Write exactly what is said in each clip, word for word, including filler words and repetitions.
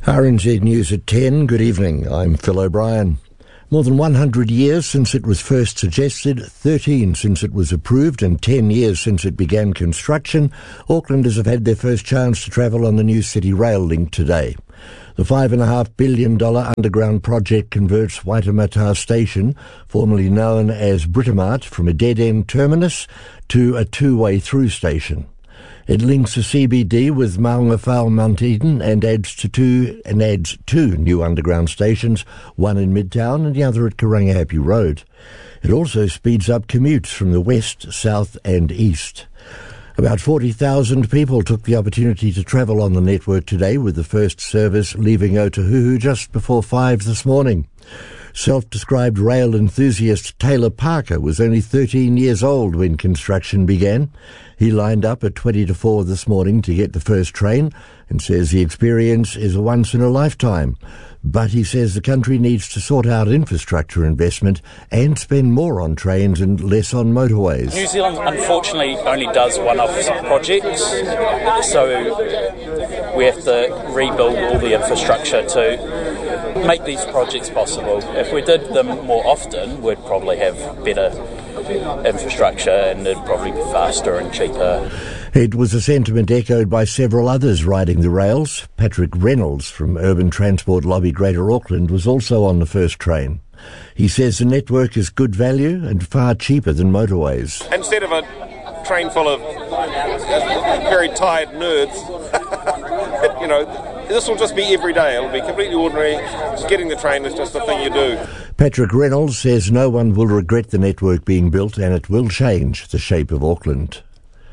R N Z News at ten. Good evening. I'm Phil O'Brien. More than one hundred years since it was first suggested, thirteen since it was approved, and ten years since it began construction, Aucklanders have had their first chance to travel on the new City Rail link today. The five point five billion dollars underground project converts Waitemata Station, formerly known as Britomart, from a dead-end terminus to a two-way through station. It links the C B D with Maunga Whao Mount Eden and adds to two and adds two new underground stations, one in Midtown and the other at Karangahape Road. It also speeds up commutes from the west, south and east. About forty thousand people took the opportunity to travel on the network today, with the first service leaving Otahuhu just before five this morning. Self-described rail enthusiast Taylor Parker was only thirteen years old when construction began. He lined up at twenty to four this morning to get the first train and says the experience is a once-in-a-lifetime. But he says the country needs to sort out infrastructure investment and spend more on trains and less on motorways. New Zealand, unfortunately, only does one-off projects, so we have to rebuild all the infrastructure to make these projects possible. If we did them more often, we'd probably have better infrastructure and it'd probably be faster and cheaper. It was a sentiment echoed by several others riding the rails. Patrick Reynolds from Urban Transport Lobby Greater Auckland was also on the first train. He says the network is good value and far cheaper than motorways. Instead of a train full of very tired nerds, you know, this will just be every day. It'll be completely ordinary. Just getting the train is just the thing you do. Patrick Reynolds says no one will regret the network being built and it will change the shape of Auckland.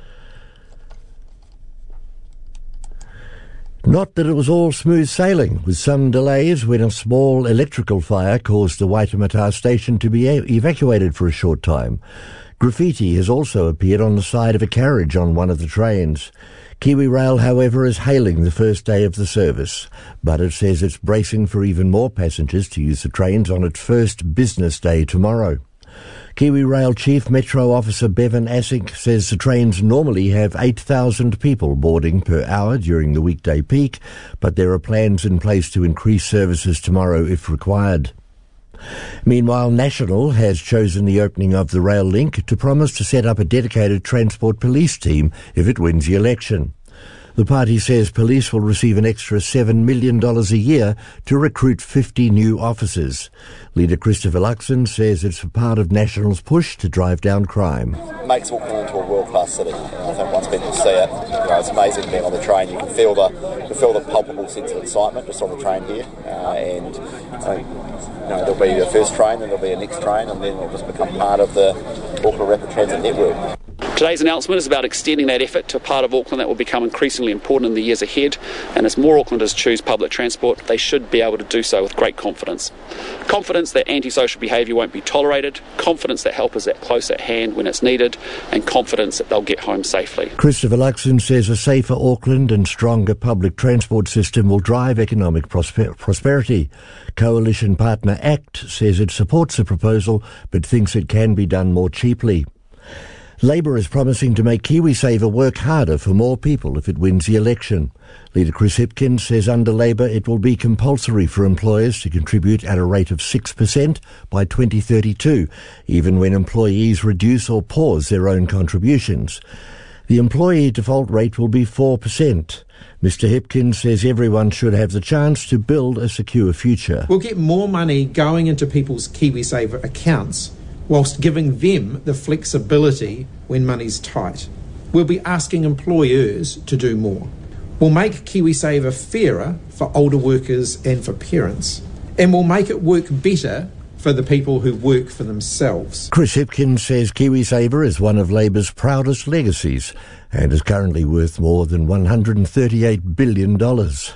Not that it was all smooth sailing, with some delays when a small electrical fire caused the Waitemata station to be evacuated for a short time. Graffiti has also appeared on the side of a carriage on one of the trains. Kiwi Rail, however, is hailing the first day of the service, but it says it's bracing for even more passengers to use the trains on its first business day tomorrow. Kiwi Rail Chief Metro Officer Bevan Asink says the trains normally have eight thousand people boarding per hour during the weekday peak, but there are plans in place to increase services tomorrow if required. Meanwhile, National has chosen the opening of the rail link to promise to set up a dedicated transport police team if it wins the election. The party says police will receive an extra seven million dollars a year to recruit fifty new officers. Leader Christopher Luxon says it's a part of National's push to drive down crime. It makes Auckland into a world-class city. And I think once people see it, you know, it's amazing being on the train. You can feel the, you can feel the palpable sense of excitement just on the train here. Uh, and uh, you know, there'll be the first train, then there'll be a next train, and then it'll just become part of the Auckland Rapid Transit network. Today's announcement is about extending that effort to a part of Auckland that will become increasingly important in the years ahead, and as more Aucklanders choose public transport, they should be able to do so with great confidence. Confidence that antisocial behaviour won't be tolerated, confidence that help is at close at hand when it's needed, and confidence that they'll get home safely. Christopher Luxon says a safer Auckland and stronger public transport system will drive economic prosper- prosperity. Coalition partner ACT says it supports the proposal but thinks it can be done more cheaply. Labour is promising to make KiwiSaver work harder for more people if it wins the election. Leader Chris Hipkins says under Labour it will be compulsory for employers to contribute at a rate of six percent by twenty thirty-two, even when employees reduce or pause their own contributions. The employee default rate will be four percent. Mister Hipkins says everyone should have the chance to build a secure future. We'll get more money going into people's KiwiSaver accounts, whilst giving them the flexibility when money's tight. We'll be asking employers to do more. We'll make KiwiSaver fairer for older workers and for parents, and we'll make it work better for the people who work for themselves. Chris Hipkins says KiwiSaver is one of Labour's proudest legacies and is currently worth more than one hundred thirty-eight billion dollars.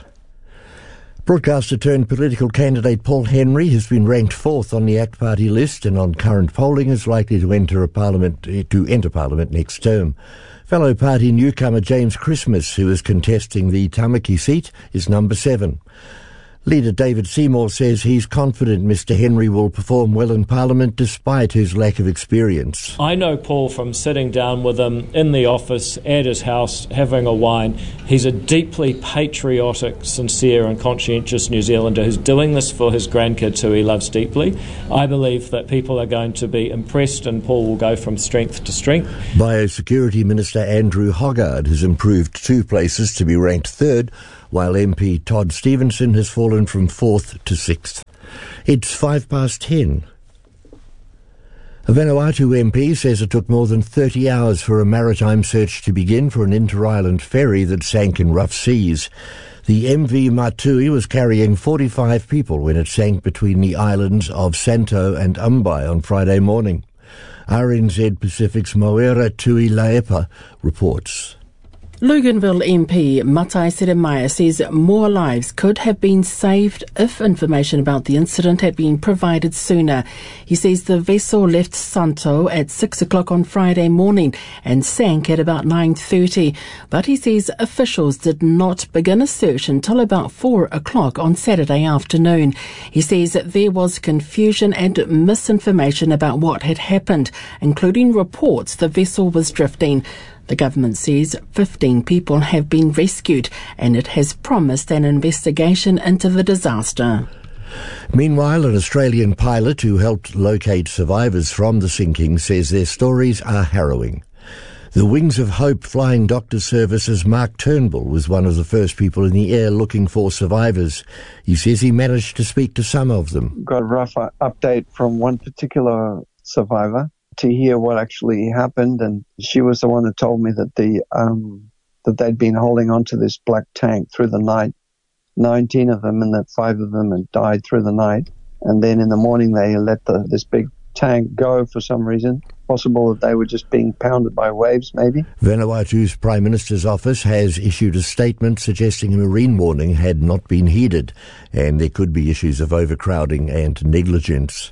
Broadcaster turned political candidate Paul Henry has been ranked fourth on the ACT Party list and on current polling is likely to enter a parliament to enter Parliament next term. Fellow party newcomer James Christmas, who is contesting the Tamaki seat, is number seven. Leader David Seymour says he's confident Mr Henry will perform well in Parliament despite his lack of experience. I know Paul from sitting down with him in the office at his house having a wine. He's a deeply patriotic, sincere and conscientious New Zealander who's doing this for his grandkids who he loves deeply. I believe that people are going to be impressed and Paul will go from strength to strength. Biosecurity Minister Andrew Hoggard has improved two places to be ranked third, while M P Todd Stevenson has fallen from fourth to sixth. It's five past ten. A Vanuatu M P says it took more than thirty hours for a maritime search to begin for an inter-island ferry that sank in rough seas. The M V Matui was carrying forty-five people when it sank between the islands of Santo and Umbai on Friday morning. R N Z Pacific's Moera Tuilaepa reports. Luganville M P Matai Seremaya says more lives could have been saved if information about the incident had been provided sooner. He says the vessel left Santo at six o'clock on Friday morning and sank at about nine thirty. But he says officials did not begin a search until about four o'clock on Saturday afternoon. He says that there was confusion and misinformation about what had happened, including reports the vessel was drifting. The government says fifteen people have been rescued and it has promised an investigation into the disaster. Meanwhile, an Australian pilot who helped locate survivors from the sinking says their stories are harrowing. The Wings of Hope Flying Doctor Service's Mark Turnbull was one of the first people in the air looking for survivors. He says he managed to speak to some of them. Got a rough update from one particular survivor to hear what actually happened, and she was the one that told me that the um, that they'd been holding on to this black tank through the night, nineteen of them, and that five of them had died through the night. And then in the morning they let the, this big tank go for some reason. Possible that they were just being pounded by waves, maybe. Vanuatu's Prime Minister's office has issued a statement suggesting a marine warning had not been heeded, and there could be issues of overcrowding and negligence.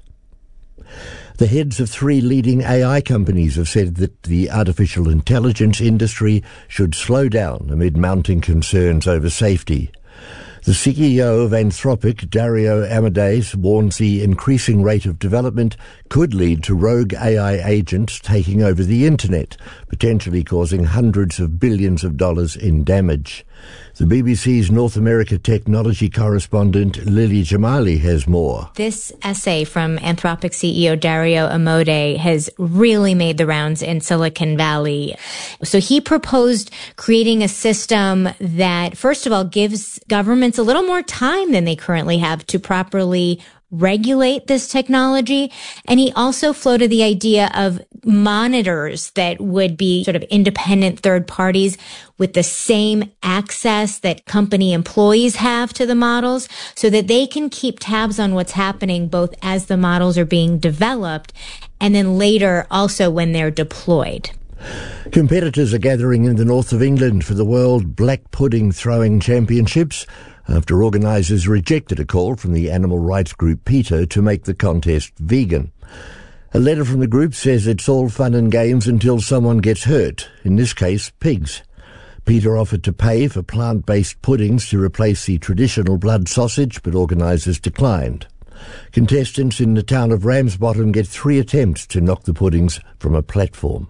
The heads of three leading A I companies have said that the artificial intelligence industry should slow down amid mounting concerns over safety. The C E O of Anthropic, Dario Amodei, warns the increasing rate of development could lead to rogue A I agents taking over the internet, potentially causing hundreds of billions of dollars in damage. The B B C's North America technology correspondent Lily Jamali has more. This essay from Anthropic C E O Dario Amodei has really made the rounds in Silicon Valley. So he proposed creating a system that, first of all, gives governments a little more time than they currently have to properly regulate this technology. And he also floated the idea of monitors that would be sort of independent third parties with the same access that company employees have to the models, so that they can keep tabs on what's happening both as the models are being developed and then later also when they're deployed. Competitors are gathering in the north of England for the World Black Pudding Throwing Championships after organisers rejected a call from the animal rights group PETA to make the contest vegan. A letter from the group says it's all fun and games until someone gets hurt, in this case pigs. PETA offered to pay for plant-based puddings to replace the traditional blood sausage, but organisers declined. Contestants in the town of Ramsbottom get three attempts to knock the puddings from a platform.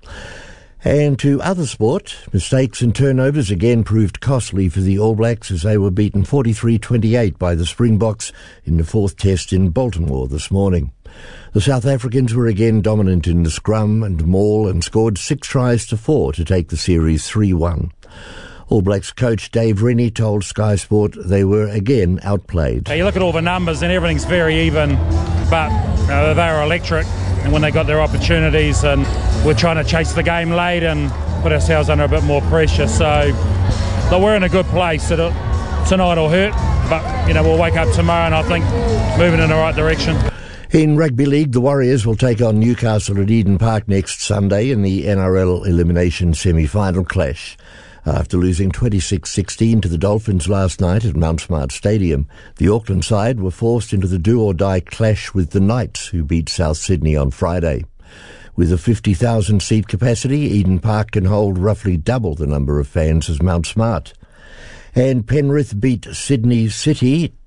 And to other sport, mistakes and turnovers again proved costly for the All Blacks as they were beaten forty-three twenty-eight by the Springboks in the fourth test in Baltimore this morning. The South Africans were again dominant in the scrum and maul and scored six tries to four to take the series three one. All Blacks coach Dave Rennie told Sky Sport they were again outplayed. You look at all the numbers and everything's very even, but uh, they were electric. And when they got their opportunities, and we're trying to chase the game late and put ourselves under a bit more pressure. So but we're in a good place. It'll, tonight will hurt, but you know we'll wake up tomorrow and I think moving in the right direction. In Rugby League, the Warriors will take on Newcastle at Eden Park next Sunday in the N R L Elimination Semi-Final clash. After losing twenty-six sixteen to the Dolphins last night at Mount Smart Stadium, the Auckland side were forced into the do-or-die clash with the Knights, who beat South Sydney on Friday. With a fifty thousand seat capacity, Eden Park can hold roughly double the number of fans as Mount Smart. And Penrith beat Sydney City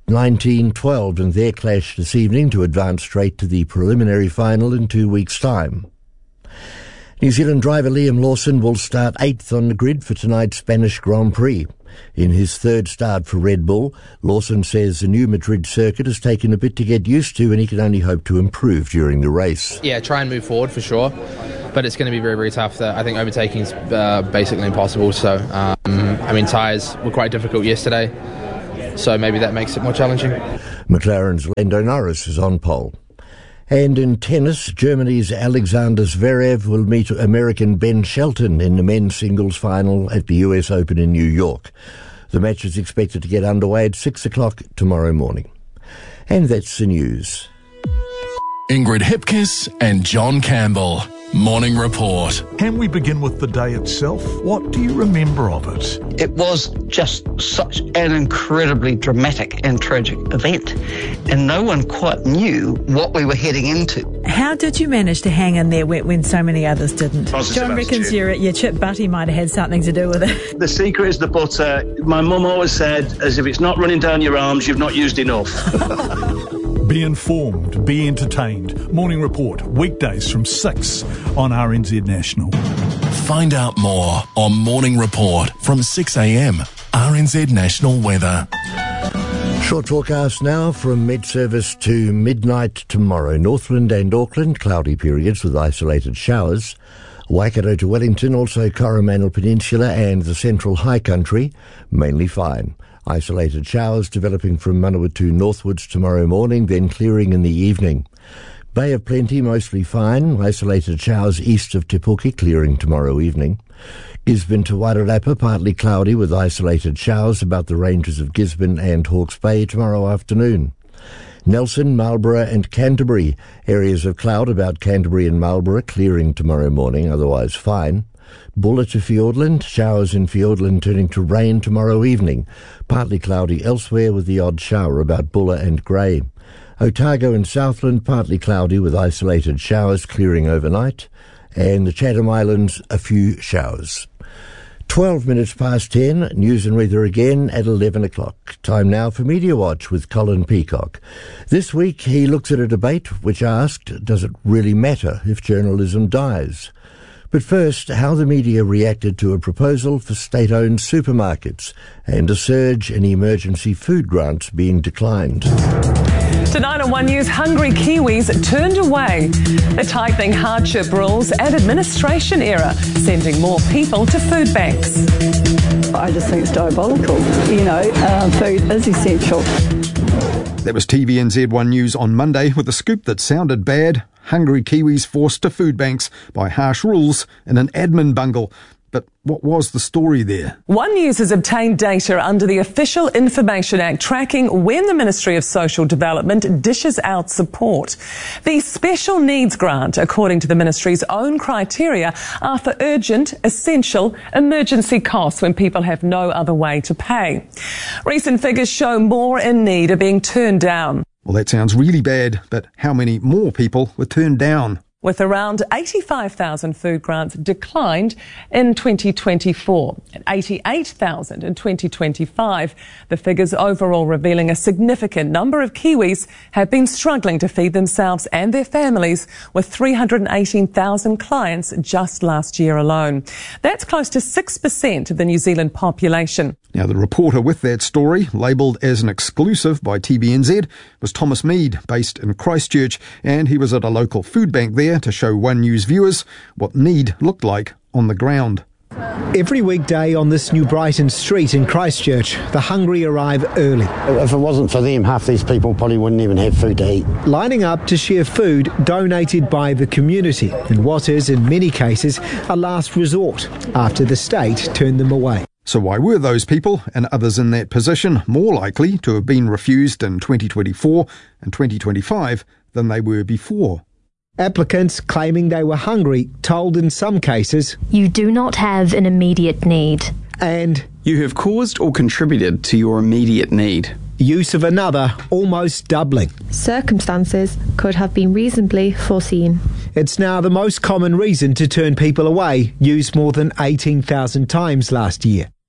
nineteen twelve in their clash this evening to advance straight to the preliminary final in two weeks' time. New Zealand driver Liam Lawson will start eighth on the grid for tonight's Spanish Grand Prix. In his third start for Red Bull, Lawson says the new Madrid circuit has taken a bit to get used to and he can only hope to improve during the race. Yeah, try and move forward for sure, but it's going to be very, very tough. I think overtaking is uh, basically impossible. So, um, I mean, tyres were quite difficult yesterday, so maybe that makes it more challenging. McLaren's Lando Norris is on pole. And in tennis, Germany's Alexander Zverev will meet American Ben Shelton in the men's singles final at the U S Open in New York. The match is expected to get underway at six o'clock tomorrow morning. And that's the news. Ingrid Hipkiss and John Campbell. Morning Report. Can we begin with the day itself? What do you remember of it? It was just such an incredibly dramatic and tragic event, and no one quite knew what we were heading into. How did you manage to hang in there when, when so many others didn't? Positive John reckons your, your chip butty might have had something to do with it. The secret is the butter. My mum always said, as if it's not running down your arms, you've not used enough. Be informed, be entertained. Morning Report, weekdays from six on R N Z National. Find out more on Morning Report from six a.m. R N Z National Weather. Short forecast now from mid-service to midnight tomorrow. Northland and Auckland, cloudy periods with isolated showers. Waikato to Wellington, also Coromandel Peninsula and the central high country, mainly fine. Isolated showers developing from Manawatu northwards tomorrow morning, then clearing in the evening. Bay of Plenty, mostly fine. Isolated showers east of Te Puke, clearing tomorrow evening. Gisborne to Wairarapa, partly cloudy with isolated showers about the ranges of Gisborne and Hawke's Bay tomorrow afternoon. Nelson, Marlborough and Canterbury, areas of cloud about Canterbury and Marlborough, clearing tomorrow morning, otherwise fine. Bulla to Fiordland, showers in Fiordland turning to rain tomorrow evening. Partly cloudy elsewhere with the odd shower about Bulla and Grey. Otago and Southland, partly cloudy with isolated showers clearing overnight. And the Chatham Islands, a few showers. Twelve minutes past ten, news and weather again at eleven o'clock. Time now for Media Watch with Colin Peacock. This week he looks at a debate which asked, does it really matter if journalism dies? But first, how the media reacted to a proposal for state-owned supermarkets and a surge in emergency food grants being declined. Tonight on One News, hungry Kiwis turned away. The tightening hardship rules and administration era, sending more people to food banks. I just think it's diabolical. You know, uh, food is essential. That was T V N Z one News on Monday with a scoop that sounded bad. Hungry Kiwis forced to food banks by harsh rules in an admin bungle. But what was the story there? One News has obtained data under the Official Information Act tracking when the Ministry of Social Development dishes out support. The special needs grant, according to the Ministry's own criteria, are for urgent, essential, emergency costs when people have no other way to pay. Recent figures show more in need are being turned down. Well, that sounds really bad, but how many more people were turned down? With around eighty-five thousand food grants declined in twenty twenty-four and eighty-eight thousand in twenty twenty-five. The figures overall revealing a significant number of Kiwis have been struggling to feed themselves and their families, with three hundred eighteen thousand clients just last year alone. That's close to six percent of the New Zealand population. Now, the reporter with that story, labelled as an exclusive by T V N Z, was Thomas Mead, based in Christchurch, and he was at a local food bank there to show One News viewers what need looked like on the ground. Every weekday on this New Brighton street in Christchurch, the hungry arrive early. If it wasn't for them, half these people probably wouldn't even have food to eat. Lining up to share food donated by the community in what is, in many cases, a last resort after the state turned them away. So why were those people and others in that position more likely to have been refused in twenty twenty-four and twenty twenty-five than they were before? Applicants claiming they were hungry told in some cases, you do not have an immediate need. And you have caused or contributed to your immediate need. Use of another almost doubling. Circumstances could have been reasonably foreseen. It's now the most common reason to turn people away, used more than eighteen thousand times last year.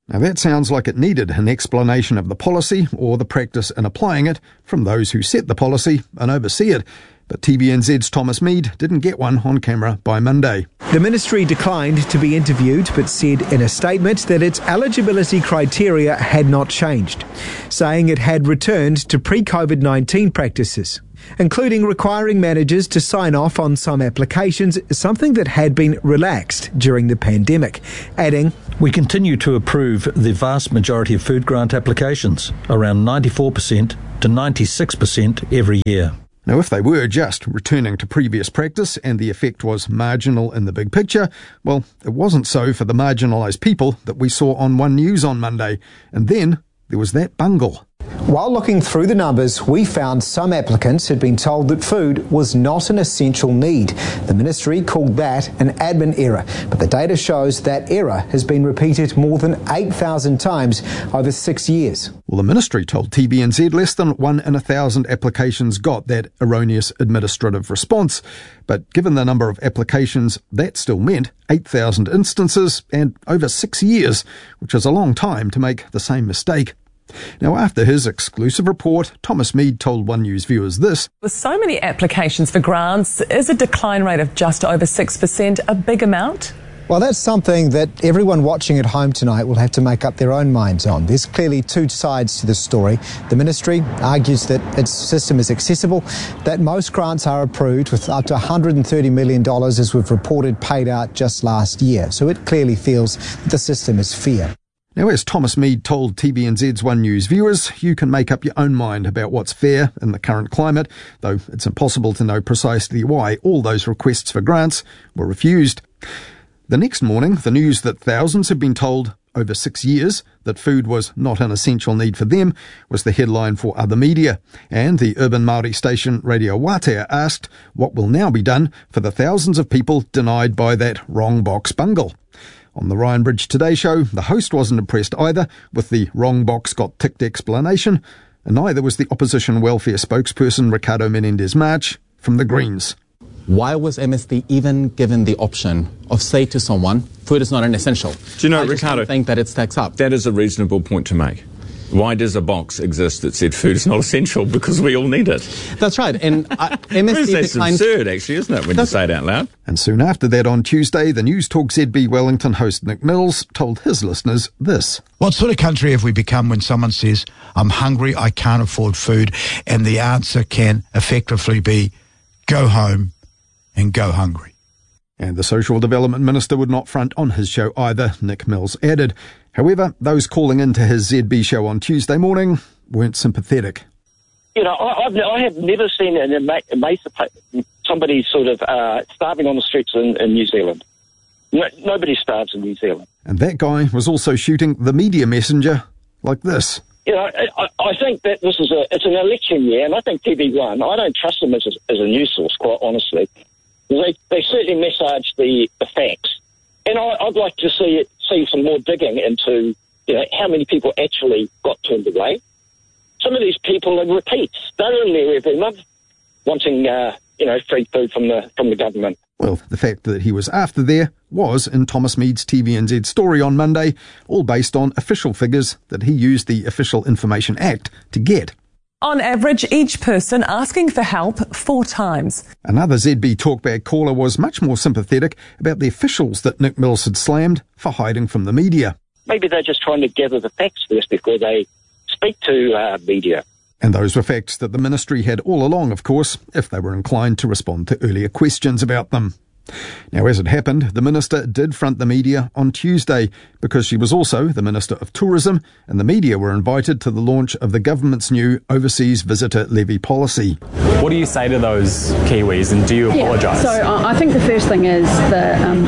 Now that sounds like it needed an explanation of the policy or the practice in applying it from those who set the policy and oversee it. But T V N Z's Thomas Mead didn't get one on camera by Monday. The ministry declined to be interviewed but said in a statement that its eligibility criteria had not changed, saying it had returned to pre-COVID nineteen practices, including requiring managers to sign off on some applications, something that had been relaxed during the pandemic, adding, "We continue to approve the vast majority of food grant applications, around ninety-four percent to ninety-six percent every year." Now, if they were just returning to previous practice and the effect was marginal in the big picture, well, it wasn't so for the marginalised people that we saw on One News on Monday. And then there was that bungle. While looking through the numbers, we found some applicants had been told that food was not an essential need. The ministry called that an admin error, but the data shows that error has been repeated more than eight thousand times over six years. Well, the ministry told T V N Z less than one in a thousand applications got that erroneous administrative response. But given the number of applications, that still meant eight thousand instances and over six years, which is a long time to make the same mistake. Now, after his exclusive report, Thomas Mead told One News viewers this. With so many applications for grants, is a decline rate of just over six percent a big amount? Well, that's something that everyone watching at home tonight will have to make up their own minds on. There's clearly two sides to this story. The ministry argues that its system is accessible, that most grants are approved with up to one hundred thirty million dollars, as we've reported, paid out just last year. So it clearly feels that the system is fair. Now, as Thomas Mead told T V N Z's One News viewers, you can make up your own mind about what's fair in the current climate, though it's impossible to know precisely why all those requests for grants were refused. The next morning, the news that thousands had been told over six years that food was not an essential need for them was the headline for other media. And the urban Māori station Radio Wātea asked what will now be done for the thousands of people denied by that wrong box bungle. On the Ryan Bridge Today show, the host wasn't impressed either with the wrong box got ticked explanation, and neither was the opposition welfare spokesperson Ricardo Menendez-March from the Greens. Why was M S D even given the option of say to someone, food is not an essential? Do you know, I Ricardo, just think that it stacks up. That is a reasonable point to make. Why does a box exist that said food is not essential? Because we all need it. That's right. And uh, M S D That's declined... absurd, actually, isn't it, when That's... you say it out loud? And soon after that on Tuesday, the News Talk Z B Wellington host Nick Mills told his listeners this. What sort of country have we become when someone says, I'm hungry, I can't afford food, and the answer can effectively be, go home and go hungry? And the Social Development Minister would not front on his show either, Nick Mills added. However, those calling into his Z B show on Tuesday morning weren't sympathetic. You know, I, I've, I have never seen an emancipate somebody sort of uh, starving on the streets in, in New Zealand. No, nobody starves in New Zealand. And that guy was also shooting the media messenger like this. You know, I, I think that this is a it's an election year, and I think T V one, I don't trust them as a, as a news source, quite honestly. They they certainly massage the, the facts, and I, I'd like to see it, see some more digging into, you know, how many people actually got turned away. Some of these people are repeats. They're in there every month, wanting uh, you know free food from the from the government. Well, the fact that he was after there was in Thomas Mead's T V N Z story on Monday, all based on official figures that he used the Official Information Act to get. On average, each person asking for help four times. Another Z B Talkback caller was much more sympathetic about the officials that Nick Mills had slammed for hiding from the media. Maybe they're just trying to gather the facts first before they speak to uh, media. And those were facts that the ministry had all along, of course, if they were inclined to respond to earlier questions about them. Now, as it happened, the minister did front the media on Tuesday because she was also the Minister of Tourism, and the media were invited to the launch of the government's new overseas visitor levy policy. What do you say to those Kiwis, and do you yeah, apologise? So uh, I think the first thing is the um,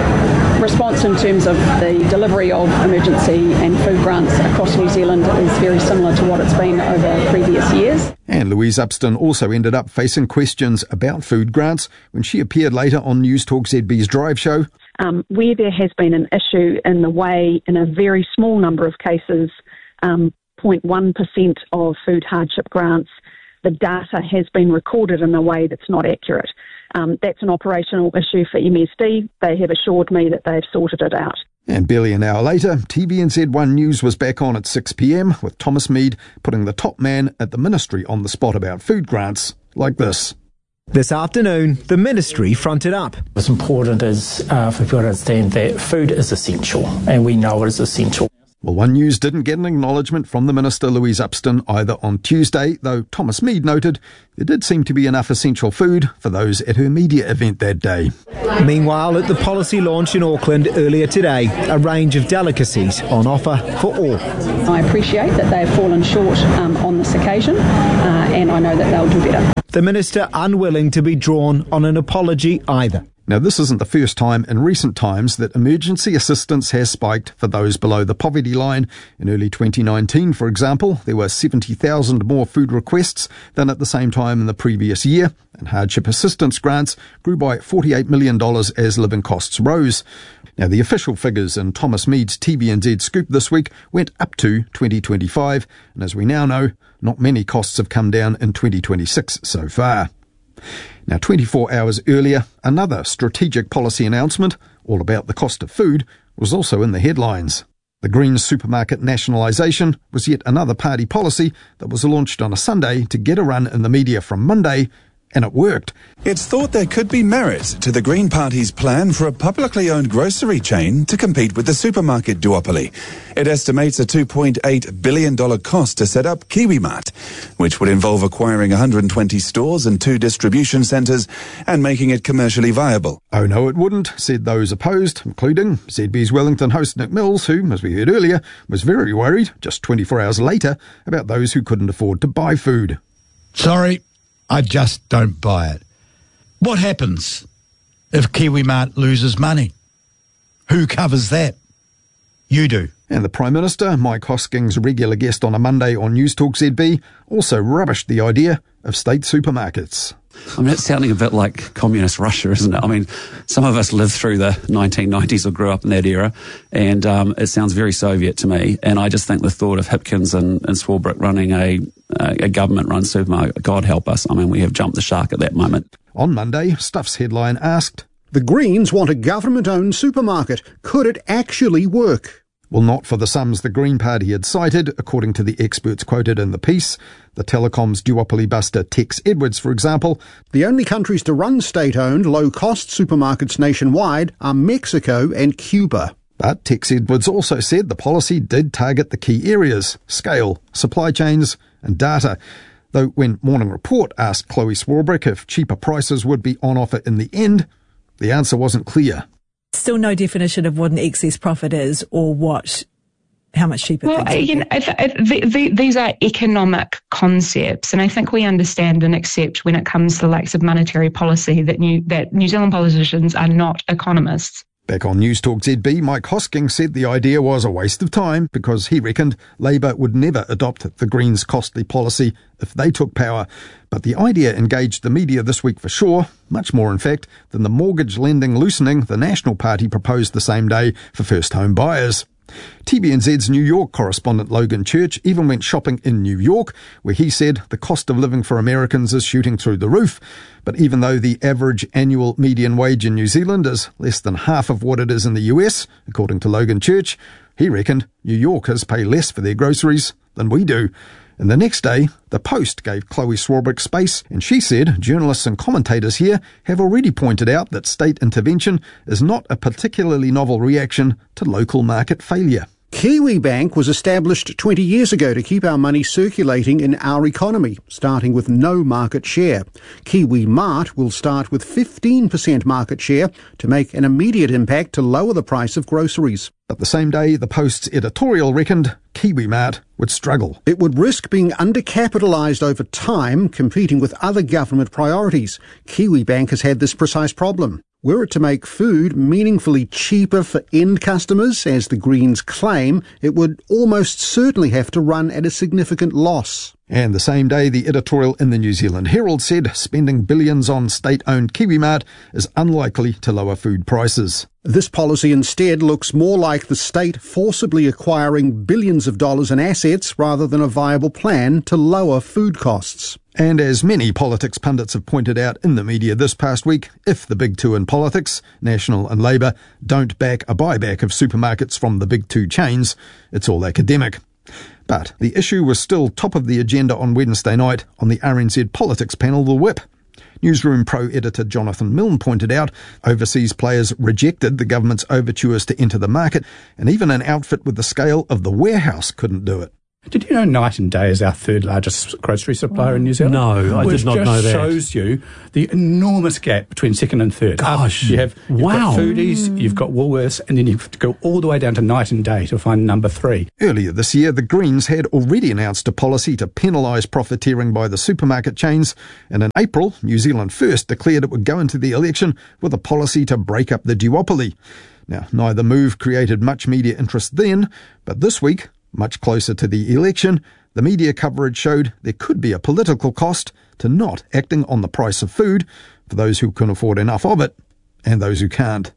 response in terms of the delivery of emergency and food grants across New Zealand is very similar to what it's been over previous years. And Louise Upston also ended up facing questions about food grants when she appeared later on News Talk Z B's Drive show. Um, where there has been an issue in the way, in a very small number of cases, um, zero point one percent of food hardship grants, the data has been recorded in a way that's not accurate. Um, that's an operational issue for M S D. They have assured me that they've sorted it out. And barely an hour later, T V N Z one News was back on at six p m with Thomas Mead putting the top man at the ministry on the spot about food grants like this. This afternoon, the ministry fronted up. What's important is uh, for people to understand that food is essential, and we know it is essential. Well, One News didn't get an acknowledgement from the Minister Louise Upston either on Tuesday, though Thomas Mead noted there did seem to be enough essential food for those at her media event that day. Meanwhile, at the policy launch in Auckland earlier today, a range of delicacies on offer for all. I appreciate that they have fallen short um, on this occasion, uh, and I know that they'll do better. The Minister unwilling to be drawn on an apology either. Now, this isn't the first time in recent times that emergency assistance has spiked for those below the poverty line. In early twenty nineteen, for example, there were seventy thousand more food requests than at the same time in the previous year, and hardship assistance grants grew by forty-eight million dollars as living costs rose. Now, the official figures in Thomas Mead's T V N Z scoop this week went up to twenty twenty-five, and as we now know, not many costs have come down in twenty twenty-six so far. Now, twenty-four hours earlier, another strategic policy announcement, all about the cost of food, was also in the headlines. The Greens supermarket nationalisation was yet another party policy that was launched on a Sunday to get a run in the media from Monday, and it worked. It's thought there could be merit to the Green Party's plan for a publicly owned grocery chain to compete with the supermarket duopoly. It estimates a two point eight billion dollars cost to set up KiwiMart, which would involve acquiring one hundred twenty stores and two distribution centres and making it commercially viable. Oh no, it wouldn't, said those opposed, including Z B's Wellington host Nick Mills, who, as we heard earlier, was very worried, just twenty-four hours later, about those who couldn't afford to buy food. Sorry, I just don't buy it. What happens if KiwiMart loses money? Who covers that? You do. And the Prime Minister, Mike Hosking's regular guest on a Monday on News Talk Z B, also rubbished the idea of state supermarkets. I mean, it's sounding a bit like communist Russia, isn't it? I mean, some of us lived through the nineteen nineties or grew up in that era, and um, it sounds very Soviet to me. And I just think the thought of Hipkins and, and Swarbrick running a, a government-run supermarket, God help us. I mean, we have jumped the shark at that moment. On Monday, Stuff's headline asked, "The Greens want a government-owned supermarket. Could it actually work?" Well, not for the sums the Green Party had cited, according to the experts quoted in the piece. The telecoms duopoly buster Tex Edwards, for example. The only countries to run state-owned, low-cost supermarkets nationwide are Mexico and Cuba. But Tex Edwards also said the policy did target the key areas: scale, supply chains and data. Though when Morning Report asked Chloe Swarbrick if cheaper prices would be on offer in the end, the answer wasn't clear. Still no definition of what an excess profit is or what, how much cheaper well, things you know, if, if the, the, these are economic concepts, and I think we understand and accept when it comes to the likes of monetary policy that New, that New Zealand politicians are not economists. Back on News Talk Z B, Mike Hosking said the idea was a waste of time because he reckoned Labour would never adopt the Greens' costly policy if they took power. But the idea engaged the media this week for sure, much more in fact than the mortgage lending loosening the National Party proposed the same day for first home buyers. T V N Z's New York correspondent Logan Church even went shopping in New York, where he said the cost of living for Americans is shooting through the roof. But even though the average annual median wage in New Zealand is less than half of what it is in the U S, according to Logan Church, he reckoned New Yorkers pay less for their groceries than we do. And the next day, the Post gave Chloe Swarbrick space, and she said journalists and commentators here have already pointed out that state intervention is not a particularly novel reaction to local market failure. KiwiBank was established twenty years ago to keep our money circulating in our economy, starting with no market share. KiwiMart will start with fifteen percent market share to make an immediate impact to lower the price of groceries. But the same day, the Post's editorial reckoned KiwiMart would struggle. It would risk being undercapitalised over time, competing with other government priorities. KiwiBank has had this precise problem. Were it to make food meaningfully cheaper for end customers, as the Greens claim, it would almost certainly have to run at a significant loss. And the same day, the editorial in the New Zealand Herald said spending billions on state-owned KiwiMart is unlikely to lower food prices. This policy instead looks more like the state forcibly acquiring billions of dollars in assets rather than a viable plan to lower food costs. And as many politics pundits have pointed out in the media this past week, if the big two in politics, National and Labour, don't back a buyback of supermarkets from the big two chains, it's all academic. But the issue was still top of the agenda on Wednesday night on the R N Z politics panel, The Whip. Newsroom Pro editor Jonathan Milne pointed out overseas players rejected the government's overtures to enter the market, and even an outfit with the scale of The Warehouse couldn't do it. Did you know Night and Day is our third largest grocery supplier in New Zealand? No, I did not know that. Which just shows you the enormous gap between second and third. Gosh, you have you've wow. got Foodies, you've got Woolworths, and then you have to go all the way down to Night and Day to find number three. Earlier this year, the Greens had already announced a policy to penalise profiteering by the supermarket chains, and in April, New Zealand First declared it would go into the election with a policy to break up the duopoly. Now, neither move created much media interest then, but this week, much closer to the election, the media coverage showed there could be a political cost to not acting on the price of food for those who can afford enough of it and those who can't.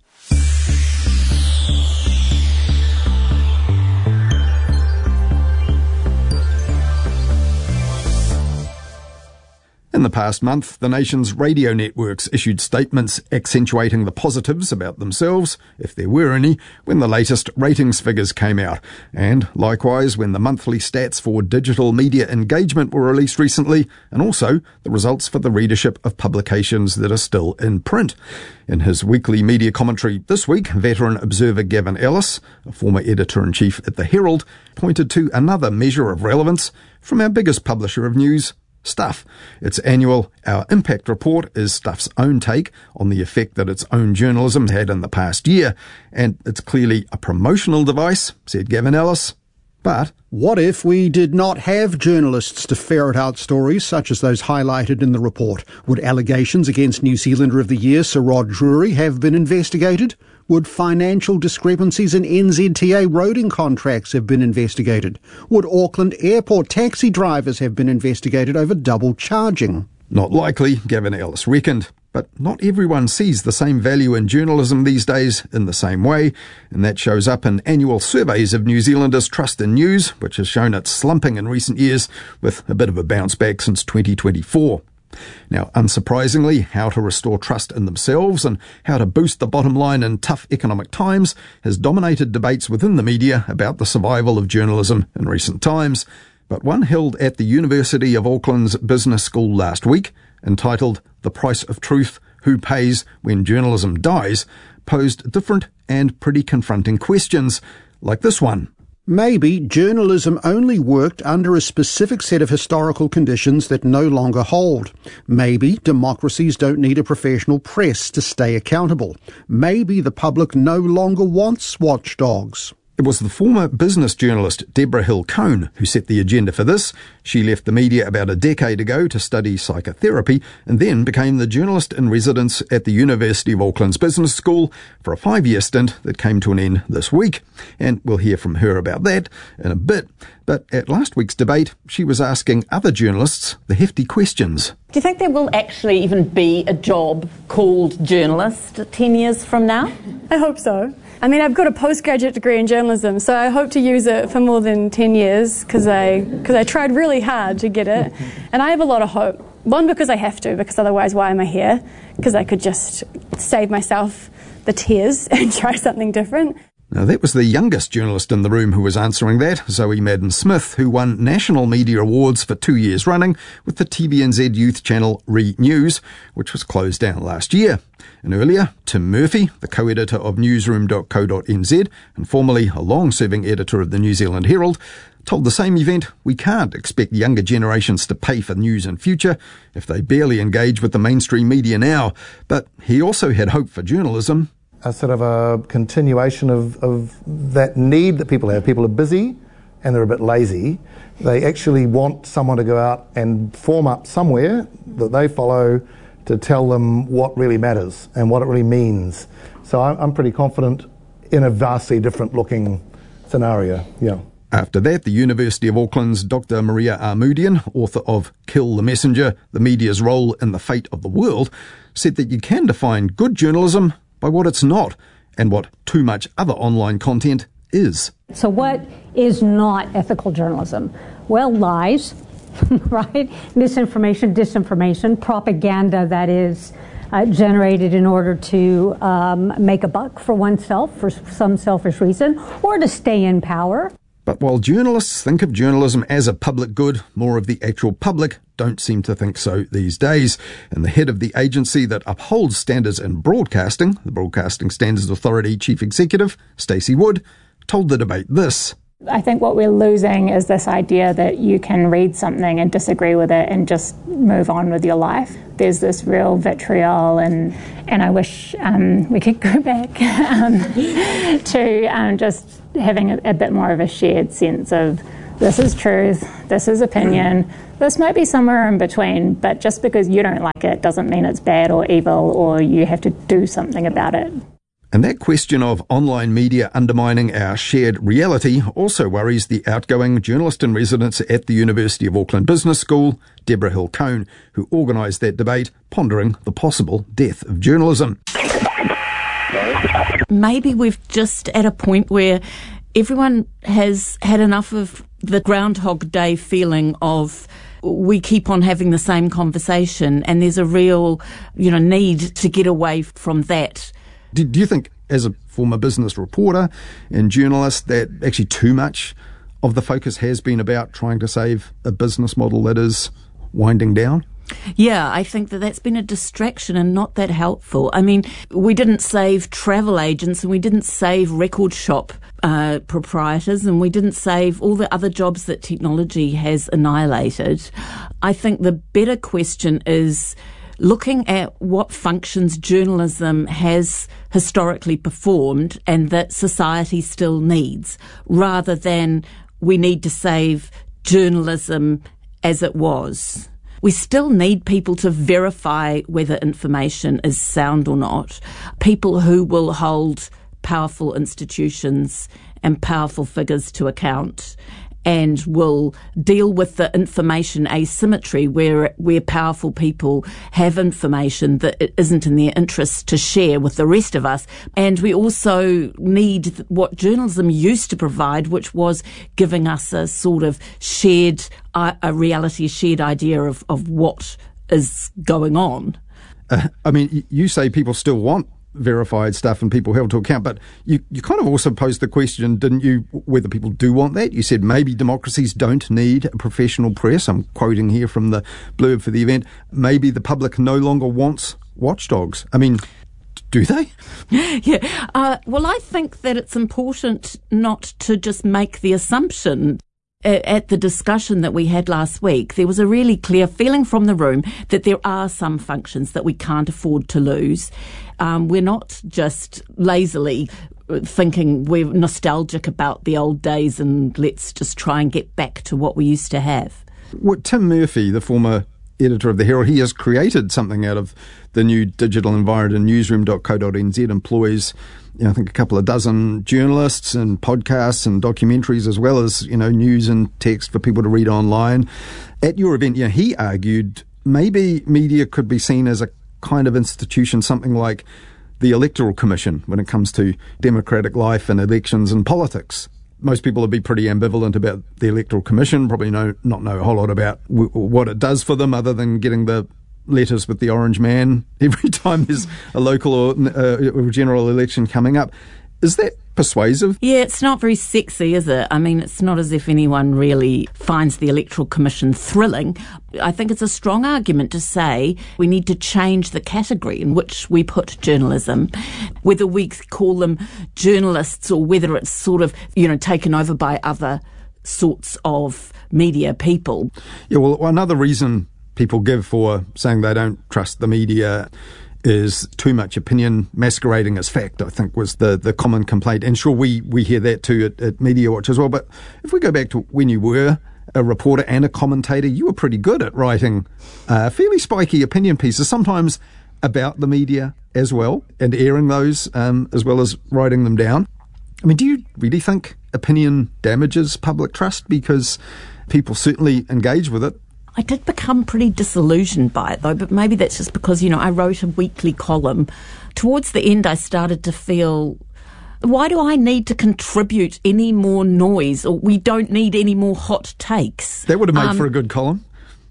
In the past month, the nation's radio networks issued statements accentuating the positives about themselves, if there were any, when the latest ratings figures came out. And likewise, when the monthly stats for digital media engagement were released recently, and also the results for the readership of publications that are still in print. In his weekly media commentary this week, veteran observer Gavin Ellis, a former editor-in-chief at The Herald, pointed to another measure of relevance from our biggest publisher of news, Stuff. Its annual Our Impact report is Stuff's own take on the effect that its own journalism had in the past year, and it's clearly a promotional device, said Gavin Ellis. But what if we did not have journalists to ferret out stories such as those highlighted in the report? Would allegations against New Zealander of the Year Sir Rod Drury have been investigated? Would financial discrepancies in N Z T A roading contracts have been investigated? Would Auckland airport taxi drivers have been investigated over double charging? Not likely, Gavin Ellis reckoned. But not everyone sees the same value in journalism these days in the same way, and that shows up in annual surveys of New Zealanders' trust in news, which has shown it slumping in recent years, with a bit of a bounce back since twenty twenty-four. Now, unsurprisingly, how to restore trust in themselves and how to boost the bottom line in tough economic times has dominated debates within the media about the survival of journalism in recent times. But one held at the University of Auckland's Business School last week, entitled The Price of Truth, Who Pays When Journalism Dies, posed different and pretty confronting questions, like this one. Maybe journalism only worked under a specific set of historical conditions that no longer hold. Maybe democracies don't need a professional press to stay accountable. Maybe the public no longer wants watchdogs. It was the former business journalist Deborah Hill-Cohn who set the agenda for this. She left the media about a decade ago to study psychotherapy and then became the journalist in residence at the University of Auckland's Business School for a five-year stint that came to an end this week. And we'll hear from her about that in a bit. But at last week's debate, she was asking other journalists the hefty questions. Do you think there will actually even be a job called journalist ten years from now? I hope so. I mean, I've got a postgraduate degree in journalism, so I hope to use it for more than ten years because I, because I tried really hard to get it. And I have a lot of hope. One, because I have to, because otherwise why am I here? Because I could just save myself the tears and try something different. Now, that was the youngest journalist in the room who was answering that, Zoe Madden-Smith, who won national media awards for two years running with the T V N Z youth channel Re News, which was closed down last year. And earlier, Tim Murphy, the co-editor of newsroom dot co dot n z and formerly a long-serving editor of the New Zealand Herald, told the same event we can't expect younger generations to pay for news in future if they barely engage with the mainstream media now. But he also had hope for journalism. A sort of a continuation of, of that need that people have. People are busy and they're a bit lazy. They actually want someone to go out and form up somewhere that they follow to tell them what really matters and what it really means. So I'm, I'm pretty confident in a vastly different looking scenario, yeah. After that, the University of Auckland's Doctor Maria Armoudian, author of Kill the Messenger, The Media's Role in the Fate of the World, said that you can define good journalism by what it's not, and what too much other online content is. So what is not ethical journalism? Well, lies, right? Misinformation, disinformation, propaganda that is uh, generated in order to um, make a buck for oneself for some selfish reason or to stay in power. But while journalists think of journalism as a public good, more of the actual public don't seem to think so these days. And the head of the agency that upholds standards in broadcasting, the Broadcasting Standards Authority Chief Executive, Stacey Wood, told the debate this. I think what we're losing is this idea that you can read something and disagree with it and just move on with your life. There's this real vitriol, and and I wish um, we could go back um, to um, just having a, a bit more of a shared sense of this is truth, this is opinion, this might be somewhere in between, but just because you don't like it doesn't mean it's bad or evil or you have to do something about it. And that question of online media undermining our shared reality also worries the outgoing journalist-in-residence at the University of Auckland Business School, Deborah Hill-Cohn, who organised that debate, pondering the possible death of journalism. Maybe we've just at a point where everyone has had enough of the Groundhog Day feeling of we keep on having the same conversation, and there's a real, you know, need to get away from that. Do, do you think, as a former business reporter and journalist, that actually too much of the focus has been about trying to save a business model that is winding down? Yeah, I think that that's been a distraction and not that helpful. I mean, we didn't save travel agents and we didn't save record shop uh, proprietors and we didn't save all the other jobs that technology has annihilated. I think the better question is looking at what functions journalism has historically performed and that society still needs, rather than we need to save journalism as it was. We still need people to verify whether information is sound or not, people who will hold powerful institutions and powerful figures to account, and will deal with the information asymmetry where where powerful people have information that it isn't in their interest to share with the rest of us. And we also need what journalism used to provide, which was giving us a sort of shared, uh, a reality, shared idea of, of what is going on. Uh, I mean, you say people still want verified stuff and people held to account, but you, you kind of also posed the question, didn't you, whether people do want that? You said maybe democracies don't need a professional press. I'm quoting here from the blurb for the event. Maybe the public no longer wants watchdogs. I mean, do they? Yeah. Uh, well, I think that it's important not to just make the assumption. At the discussion that we had last week, there was a really clear feeling from the room that there are some functions that we can't afford to lose. Um, we're not just lazily thinking we're nostalgic about the old days and let's just try and get back to what we used to have. Well, Tim Murphy, the former editor of The Herald, he has created something out of the new digital environment, and newsroom dot co dot n z employs, you know, I think a couple of dozen journalists and podcasts and documentaries, as well as, you know, news and text for people to read online. At your event, you know, he argued maybe media could be seen as a kind of institution, something like the Electoral Commission when it comes to democratic life and elections and politics. Most people would be pretty ambivalent about the Electoral Commission, probably know, not know a whole lot about w- what it does for them other than getting the letters with the orange man every time there's a local or uh, general election coming up. Is that persuasive? Yeah, it's not very sexy, is it? I mean, it's not as if anyone really finds the Electoral Commission thrilling. I think it's a strong argument to say we need to change the category in which we put journalism, whether we call them journalists or whether it's sort of, you know, taken over by other sorts of media people. Yeah, well, another reason people give for saying they don't trust the media is too much opinion masquerading as fact, I think was the, the common complaint. And sure, we, we hear that too at, at Media Watch as well. But if we go back to when you were a reporter and a commentator, you were pretty good at writing uh, fairly spiky opinion pieces, sometimes about the media as well, and airing those um, as well as writing them down. I mean, do you really think opinion damages public trust? Because people certainly engage with it. I did become pretty disillusioned by it, though, but maybe that's just because, you know, I wrote a weekly column. Towards the end, I started to feel Why do I need to contribute any more noise, or we don't need any more hot takes? That would have made um, for a good column.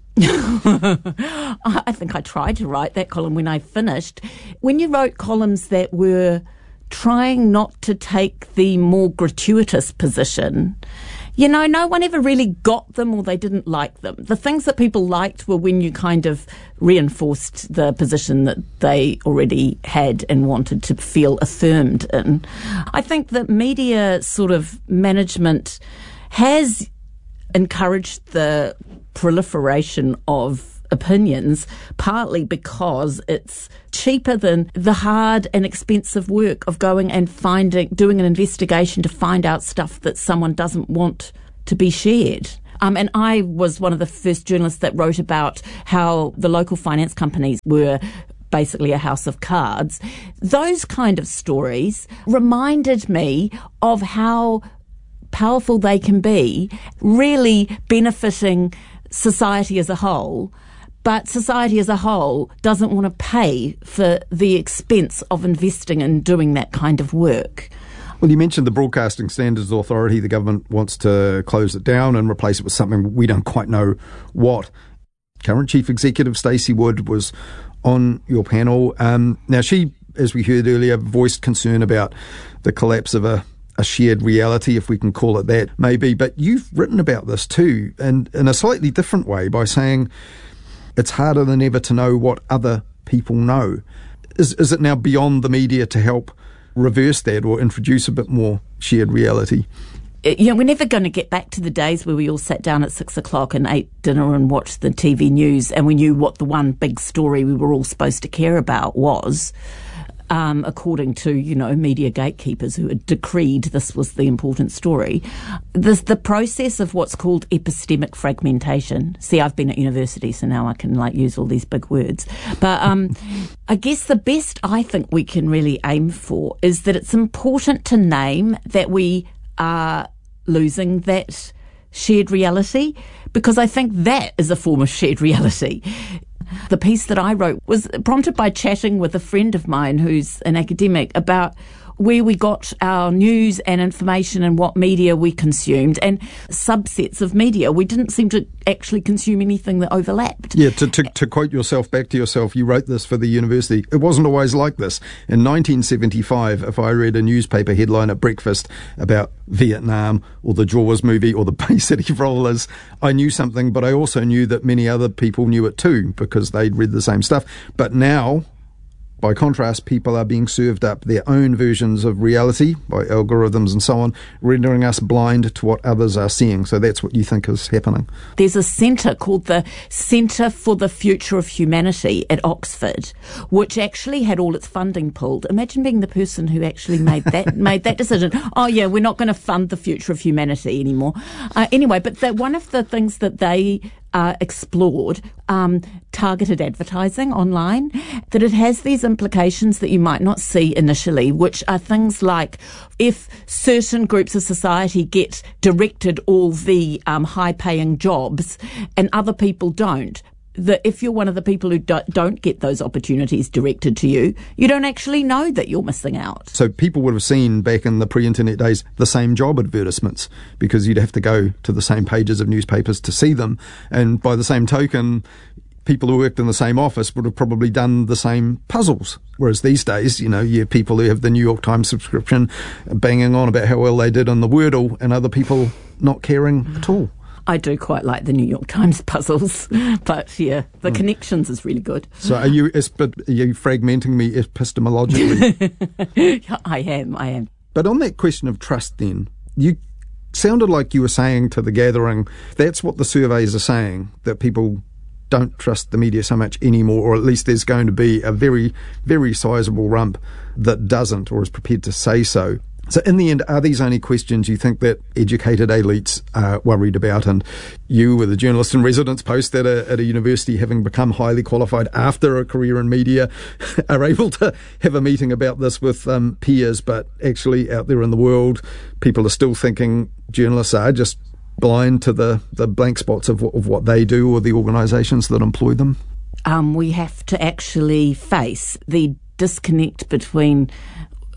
I think I tried to write that column when I finished. When you wrote columns that were trying not to take the more gratuitous position, you know, no one ever really got them, or they didn't like them. The things that people liked were when you kind of reinforced the position that they already had and wanted to feel affirmed in. I think that media sort of management has encouraged the proliferation of opinions, partly because it's cheaper than the hard and expensive work of going and finding, doing an investigation to find out stuff that someone doesn't want to be shared. Um, and I was one of the first journalists that wrote about how the local finance companies were basically a house of cards. Those kind of stories reminded me of how powerful they can be, really benefiting society as a whole. But society as a whole doesn't want to pay for the expense of investing and doing that kind of work. Well, you mentioned the Broadcasting Standards Authority. The government wants to close it down and replace it with something we don't quite know what. Current Chief Executive Stacey Wood was on your panel. Um, now, she, as we heard earlier, voiced concern about the collapse of a a shared reality, if we can call it that, maybe. But you've written about this too, and in a slightly different way, by saying it's harder than ever to know what other people know. Is is it now beyond the media to help reverse that or introduce a bit more shared reality? You know, we're never going to get back to the days where we all sat down at six o'clock and ate dinner and watched the T V news and we knew what the one big story we were all supposed to care about was. Um, according to, you know, media gatekeepers who had decreed this was the important story. This, the process of what's called epistemic fragmentation. See, I've been at university, so now I can, like, use all these big words. But um, I guess the best I think we can really aim for is that it's important to name that we are losing that shared reality, because I think that is a form of shared reality. The piece that I wrote was prompted by chatting with a friend of mine who's an academic about where we got our news and information and what media we consumed, and subsets of media. We didn't seem to actually consume anything that overlapped. Yeah, to, to, to quote yourself, back to yourself, you wrote this for the university. It wasn't always like this. In nineteen seventy-five, if I read a newspaper headline at breakfast about Vietnam or the Jaws movie or the Bay City Rollers, I knew something, but I also knew that many other people knew it too because they'd read the same stuff. But now, by contrast, people are being served up their own versions of reality by algorithms and so on, rendering us blind to what others are seeing. So that's what you think is happening. There's a centre called the Centre for the Future of Humanity at Oxford, which actually had all its funding pulled. Imagine being the person who actually made that made that decision. Oh, yeah, we're not going to fund the future of humanity anymore. Uh, anyway, but the, one of the things that they Uh, explored um, targeted advertising online, that it has these implications that you might not see initially, which are things like if certain groups of society get directed all the um, high-paying jobs and other people don't, that if you're one of the people who do- don't get those opportunities directed to you, you don't actually know that you're missing out. So people would have seen back in the pre-internet days the same job advertisements because you'd have to go to the same pages of newspapers to see them. And by the same token, people who worked in the same office would have probably done the same puzzles. Whereas these days, you know, you have people who have the New York Times subscription banging on about how well they did on the Wordle and other people not caring at all. I do quite like the New York Times puzzles, but yeah, the mm. connections is really good. So are you, are you fragmenting me epistemologically? I am, I am. But on that question of trust then, you sounded like you were saying to the gathering, that's what the surveys are saying, that people don't trust the media so much anymore, or at least there's going to be a very, very sizable rump that doesn't or is prepared to say so. So in the end, are these only questions you think that educated elites are worried about? And you, with a journalist in residence post at a, at a university, having become highly qualified after a career in media, are able to have a meeting about this with um, peers, but actually out there in the world, people are still thinking journalists are just blind to the, the blank spots of, of what they do or the organisations that employ them? Um, we have to actually face the disconnect between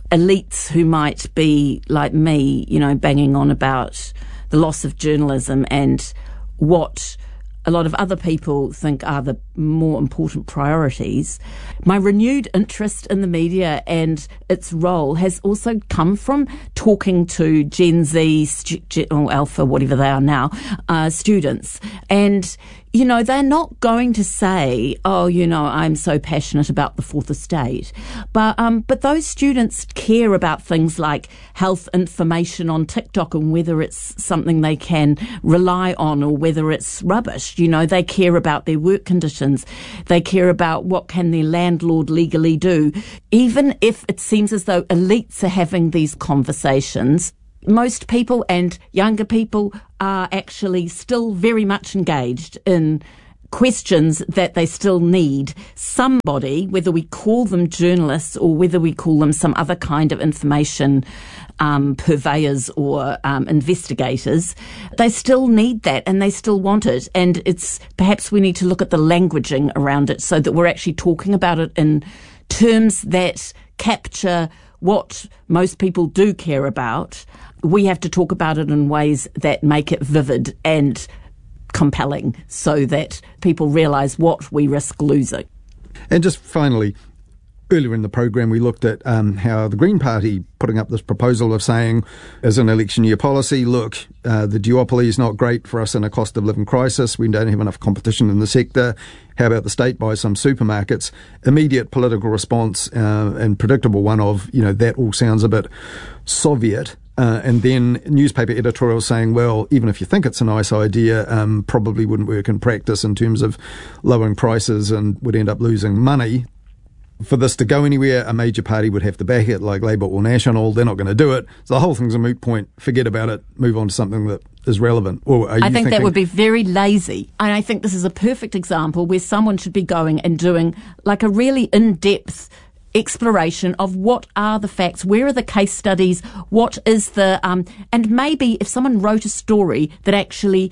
elites who might be like me, you know, banging on about the loss of journalism and what a lot of other people think are the more important priorities. My renewed interest in the media and its role has also come from talking to Gen Z, stu- or Alpha, whatever they are now, uh, students. And, you know, they're not going to say, oh, you know, I'm so passionate about the fourth estate. But, um, but those students care about things like health information on TikTok and whether it's something they can rely on or whether it's rubbish. You know, they care about their work conditions. They care about what can their landlord legally do. Even if it seems as though elites are having these conversations, most people and younger people are actually still very much engaged in questions that they still need somebody, whether we call them journalists or whether we call them some other kind of information um, purveyors or um, investigators, they still need that and they still want it. And it's perhaps we need to look at the languaging around it so that we're actually talking about it in terms that capture what most people do care about. We have to talk about it in ways that make it vivid and compelling so that people realise what we risk losing. And just finally, earlier in the program we looked at um, how the Green Party putting up this proposal of saying, as an election year policy, look, uh, the duopoly is not great for us in a cost of living crisis. We don't have enough competition in the sector. How about the state buys some supermarkets? Immediate political response uh, and predictable one of, you know, that all sounds a bit Soviet. Uh, and then newspaper editorials saying, well, even if you think it's a nice idea, um, probably wouldn't work in practice in terms of lowering prices and would end up losing money. For this to go anywhere, a major party would have to back it, like Labour or National. They're not going to do it. So the whole thing's a moot point. Forget about it. Move on to something that is relevant. Or are you I think thinking that would be very lazy. And I think this is a perfect example where someone should be going and doing like a really in-depth exploration of what are the facts, where are the case studies, what is the, um, and maybe if someone wrote a story that actually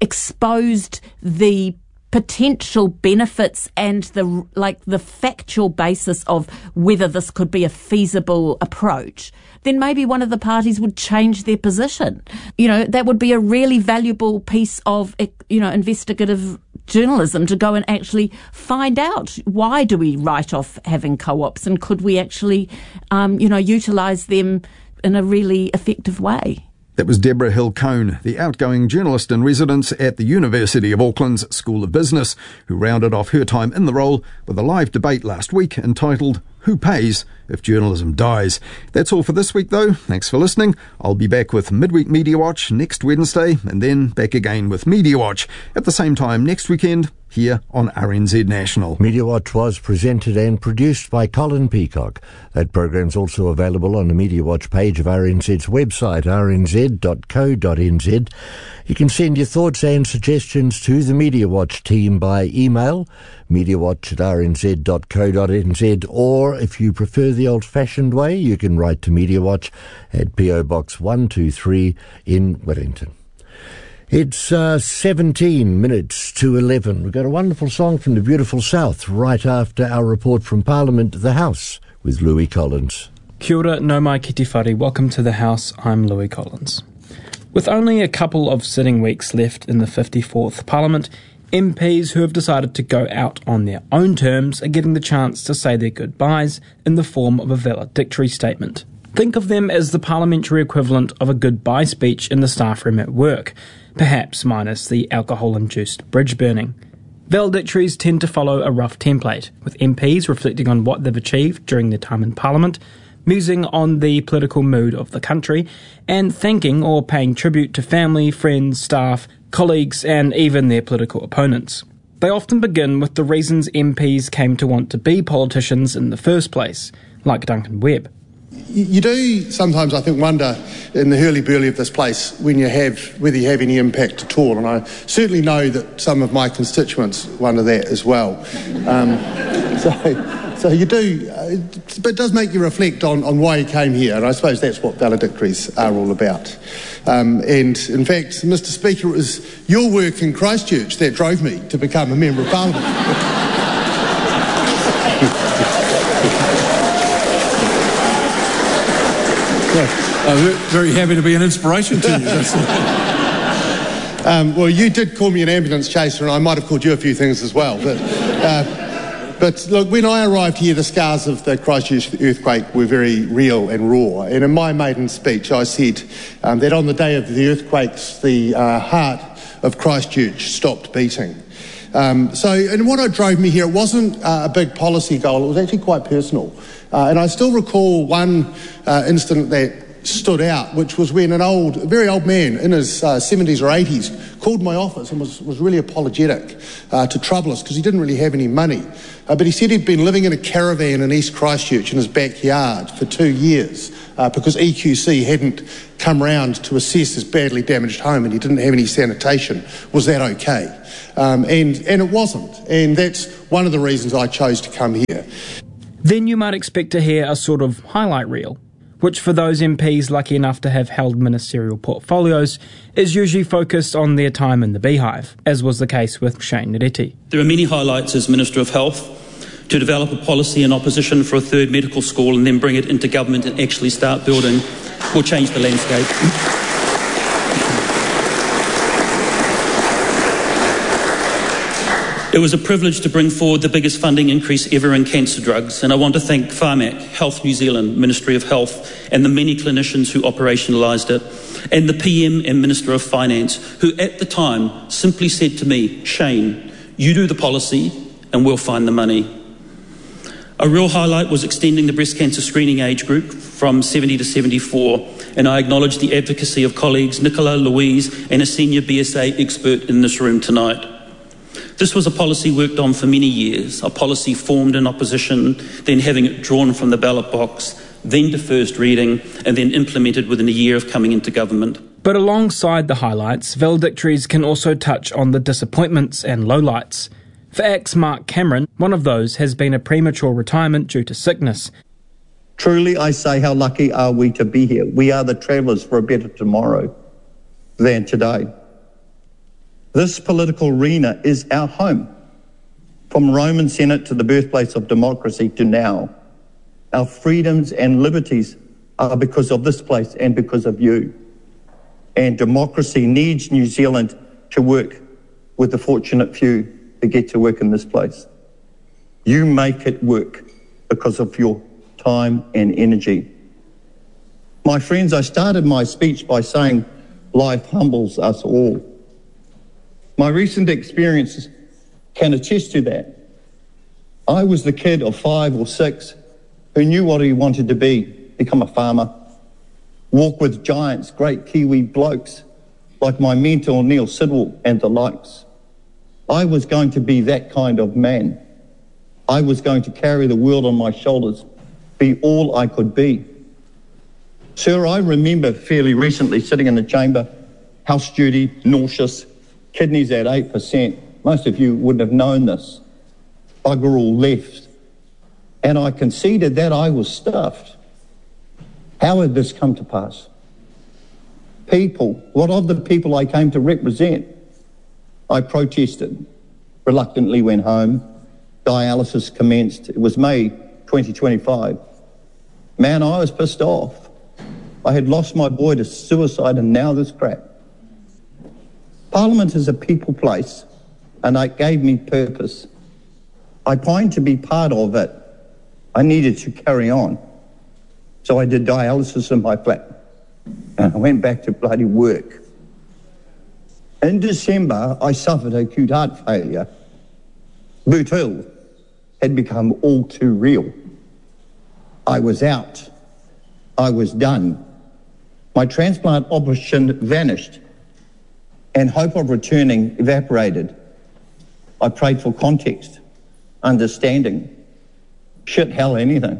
exposed the potential benefits and the like the factual basis of whether this could be a feasible approach, then maybe one of the parties would change their position. You know, that would be a really valuable piece of, you know, investigative journalism to go and actually find out why do we write off having co-ops and could we actually, um, you know, utilise them in a really effective way. That was Deborah Hill-Cone, the outgoing journalist in residence at the University of Auckland's School of Business, who rounded off her time in the role with a live debate last week entitled Who Pays If Journalism Dies? That's all for this week, though. Thanks for listening. I'll be back with Midweek Media Watch next Wednesday and then back again with Media Watch at the same time next weekend here on R N Z National. Media Watch was presented and produced by Colin Peacock. That program's also available on the Media Watch page of R N Z's website, r n z dot co dot n z. You can send your thoughts and suggestions to the Media Watch team by email, mediawatch at r n z dot co dot n z, or if you prefer the old-fashioned way, you can write to Media Watch at P O Box one two three in Wellington. It's uh, seventeen minutes to eleven. We've got a wonderful song from the beautiful South right after our report from Parliament, the House, with Louis Collins. Kia ora, no mai ki te whare. Welcome to the House. I'm Louis Collins. With only a couple of sitting weeks left in the fifty-fourth Parliament, M Ps who have decided to go out on their own terms are getting the chance to say their goodbyes in the form of a valedictory statement. Think of them as the parliamentary equivalent of a goodbye speech in the staff room at work, perhaps minus the alcohol-induced bridge burning. Valedictories tend to follow a rough template, with M Ps reflecting on what they've achieved during their time in Parliament, musing on the political mood of the country, and thanking or paying tribute to family, friends, staff, colleagues, and even their political opponents. They often begin with the reasons M Ps came to want to be politicians in the first place, like Duncan Webb. You do sometimes, I think, wonder in the hurly-burly of this place when you have, whether you have any impact at all, and I certainly know that some of my constituents wonder that as well. Um, so, so you do, uh, but it does make you reflect on, on why you came here, and I suppose that's what valedictories are all about. Um, and in fact, Mister Speaker, it was your work in Christchurch that drove me to become a Member of Parliament. I'm very happy to be an inspiration to you. um, well, you did call me an ambulance chaser, and I might have called you a few things as well. But, uh, but look, when I arrived here, the scars of the Christchurch earthquake were very real and raw. And in my maiden speech, I said um, that on the day of the earthquakes, the uh, heart of Christchurch stopped beating. Um, so, and what drove me here, it wasn't uh, a big policy goal, it was actually quite personal. Uh, and I still recall one uh, incident that stood out, which was when an old, a very old man in his uh, seventies or eighties called my office and was, was really apologetic uh, to trouble us because he didn't really have any money. Uh, but he said he'd been living in a caravan in East Christchurch in his backyard for two years uh, because E Q C hadn't come round to assess his badly damaged home and he didn't have any sanitation. Was that okay? Um, and, and it wasn't. And that's one of the reasons I chose to come here. Then you might expect to hear a sort of highlight reel, which for those M Ps lucky enough to have held ministerial portfolios is usually focused on their time in the beehive, as was the case with Shane Reti. There are many highlights as Minister of Health: to develop a policy in opposition for a third medical school and then bring it into government and actually start building will change the landscape. It was a privilege to bring forward the biggest funding increase ever in cancer drugs, and I want to thank Pharmac, Health New Zealand, Ministry of Health, and the many clinicians who operationalised it, and the P M and Minister of Finance, who at the time simply said to me, "Shane, you do the policy and we'll find the money." A real highlight was extending the breast cancer screening age group from seventy to seventy-four, and I acknowledge the advocacy of colleagues Nicola, Louise, and a senior B S A expert in this room tonight. This was a policy worked on for many years, a policy formed in opposition, then having it drawn from the ballot box, then to first reading, and then implemented within a year of coming into government. But alongside the highlights, valedictories can also touch on the disappointments and lowlights. For ex-Mark Cameron, one of those has been a premature retirement due to sickness. Truly, I say, how lucky are we to be here? We are the travellers for a better tomorrow than today. This political arena is our home. From Roman Senate to the birthplace of democracy to now, our freedoms and liberties are because of this place and because of you. And democracy needs New Zealand to work with the fortunate few that get to work in this place. You make it work because of your time and energy. My friends, I started my speech by saying life humbles us all. My recent experiences can attest to that. I was the kid of five or six who knew what he wanted to be, become a farmer, walk with giants, great Kiwi blokes like my mentor Neil Sidwell and the likes. I was going to be that kind of man. I was going to carry the world on my shoulders, be all I could be. Sir, I remember fairly recently sitting in the chamber, house duty, nauseous, kidneys at eight percent. Most of you wouldn't have known this. Bugger all left. And I conceded that I was stuffed. How had this come to pass? People, what of the people I came to represent? I protested, reluctantly went home. Dialysis commenced. It was May twenty twenty-five. Man, I was pissed off. I had lost my boy to suicide and now this crap. Parliament is a people place, and it gave me purpose. I pined to be part of it. I needed to carry on. So I did dialysis in my flat, and I went back to bloody work. In December, I suffered acute heart failure. Boot Hill had become all too real. I was out. I was done. My transplant option vanished, and hope of returning evaporated. I prayed for context, understanding, shit, hell, anything.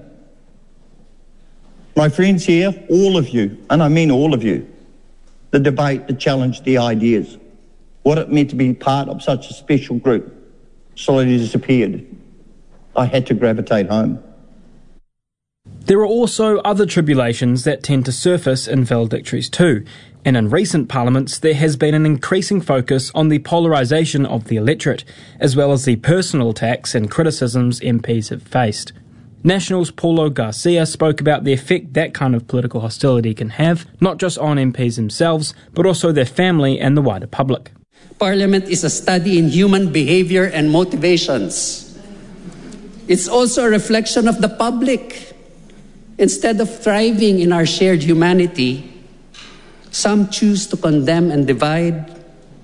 My friends here, all of you, and I mean all of you, the debate, the challenge, the ideas, what it meant to be part of such a special group, slowly disappeared. I had to gravitate home. There are also other tribulations that tend to surface in valedictories too, and in recent parliaments there has been an increasing focus on the polarisation of the electorate, as well as the personal attacks and criticisms M Ps have faced. National's Paulo Garcia spoke about the effect that kind of political hostility can have, not just on M Ps themselves, but also their family and the wider public. Parliament is a study in human behavior and motivations. It's also a reflection of the public. Instead of thriving in our shared humanity, some choose to condemn and divide.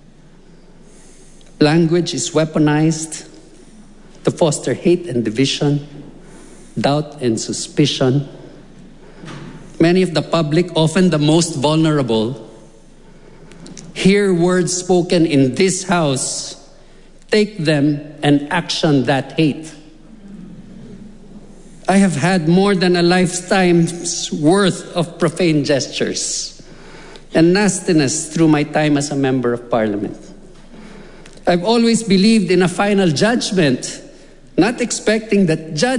Language is weaponized to foster hate and division, doubt and suspicion. Many of the public, often the most vulnerable, hear words spoken in this house, take them and action that hate. I have had more than a lifetime's worth of profane gestures and nastiness through my time as a member of Parliament. I've always believed in a final judgment, not expecting that judge